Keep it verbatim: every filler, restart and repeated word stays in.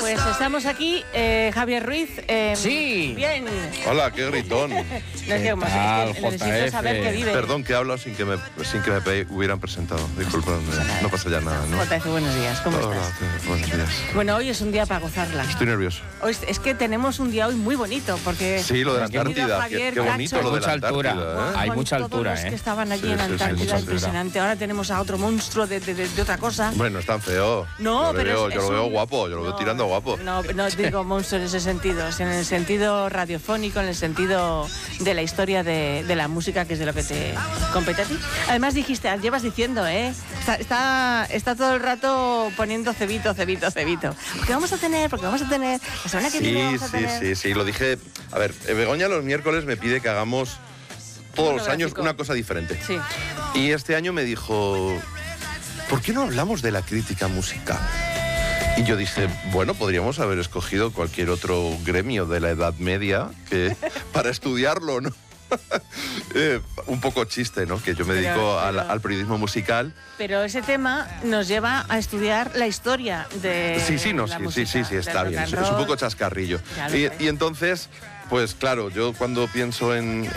Pues estamos aquí, eh, Javier Ruiz. Eh, Sí. Bien. Hola, qué gritón. No, es que, como tal, es que necesito J F? saber que vive. Perdón que he hablado sin que me, sin que me pe- hubieran presentado. Disculpadme, no pasa ya nada, ¿no? J F, buenos días, ¿cómo Hola, estás? buenos días. Bueno, hoy es un día para gozarla. Estoy nervioso. Hoy es, es que tenemos un día hoy muy bonito, porque... Sí, lo de la hemos tenido a Antártida. Qué, Javier qué bonito Cacho, lo de la Mucha altura. Antártida, ¿eh? Hay con mucha todos altura, los ¿eh? que estaban allí Sí, en sí, sí, Antártida, mucha altura. impresionante. Ahora tenemos a otro monstruo de, de, de, de otra cosa. Hombre, no es tan feo. No, yo lo pero veo, es, yo es lo veo un- guapo, yo lo veo no, tirando guapo. No, no digo monstruo en ese sentido, sino en el sentido radiofónico, en el sentido de la historia de, de la música, que es de lo que te compete a ti. Además dijiste, llevas diciendo, ¿eh? Está, está, está todo el rato poniendo cebito, cebito, cebito. Porque vamos a tener, porque vamos a tener, la semana que viene Sí, vamos a sí, tener... sí, sí, lo dije. A ver, eh, Begoña los miércoles me pide que hagamos todos los años Monográfico. una cosa diferente. Sí. Y este año me dijo, ¿por qué no hablamos de la crítica musical? Y yo dije, bueno, podríamos haber escogido cualquier otro gremio de la Edad Media que, para estudiarlo, ¿no? Eh, un poco chiste, ¿no? Que yo me Pero- dedico al, pero- al periodismo musical. Pero ese tema nos lleva a estudiar la historia de Sí, sí, no, la sí, música, sí, sí, sí, del está rock bien. and Es un roll. poco chascarrillo. Ya lo Y, sé. y entonces, pues claro, yo cuando pienso en,